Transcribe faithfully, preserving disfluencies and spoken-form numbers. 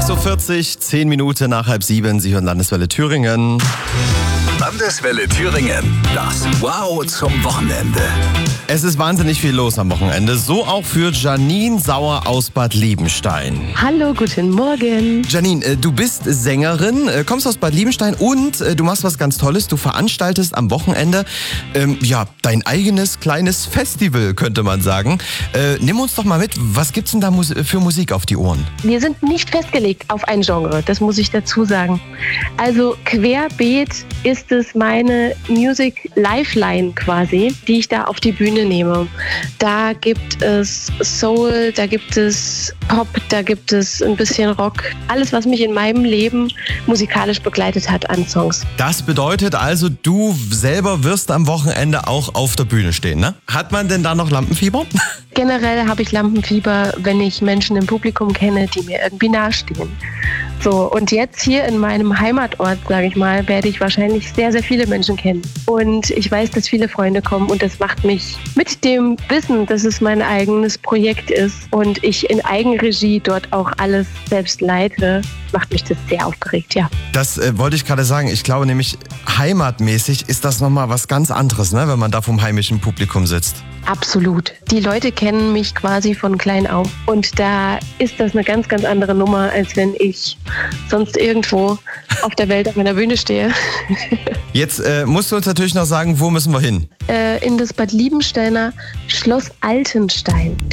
sechs Uhr vierzig, zehn Minuten nach halb sieben. Sie hören Landeswelle Thüringen. Landeswelle Thüringen. Das Wow zum Wochenende. Es ist wahnsinnig viel los am Wochenende. So auch für Janine Sauer aus Bad Liebenstein. Hallo, guten Morgen. Janine, du bist Sängerin, kommst aus Bad Liebenstein und du machst was ganz Tolles. Du veranstaltest am Wochenende ähm, ja, dein eigenes kleines Festival, könnte man sagen. Äh, nimm uns doch mal mit, was gibt's denn da für Musik auf die Ohren? Wir sind nicht festgelegt auf ein Genre, das muss ich dazu sagen. Also querbeet ist es meine Music Lifeline quasi, die ich da auf die Bühne nehme. Da gibt es Soul, da gibt es Pop, da gibt es ein bisschen Rock. Alles, was mich in meinem Leben musikalisch begleitet hat an Songs. Das bedeutet also, du selber wirst am Wochenende auch auf der Bühne stehen, ne? Hat man denn da noch Lampenfieber? Generell habe ich Lampenfieber, wenn ich Menschen im Publikum kenne, die mir irgendwie nahestehen. So, und jetzt hier in meinem Heimatort, sage ich mal, werde ich wahrscheinlich sehr, sehr viele Menschen kennen. Und ich weiß, dass viele Freunde kommen und das macht mich mit dem Wissen, dass es mein eigenes Projekt ist und ich in Eigenregie dort auch alles selbst leite, macht mich das sehr aufgeregt, ja. Das äh, wollte ich gerade sagen. Ich glaube nämlich, heimatmäßig ist das nochmal was ganz anderes, ne, wenn man da vom heimischen Publikum sitzt. Absolut. Die Leute kennen mich quasi von klein auf und da ist das eine ganz, ganz andere Nummer, als wenn ich sonst irgendwo auf der Welt auf meiner Bühne stehe. Jetzt äh, musst du uns natürlich noch sagen, wo müssen wir hin? Äh, in das Bad Liebensteiner Schloss Altenstein.